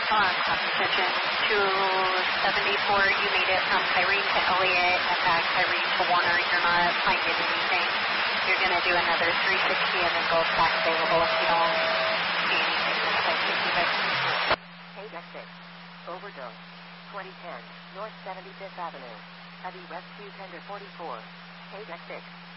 Attention 274, you made it from Kyrene to Elliott and back Kyrene to Warner. You're not finding anything. You're going to do another 360 and then go back available if you don't see anything. Page X6, overdose, 2010, North 75th Avenue, Heavy Rescue Tender 44, Page X6.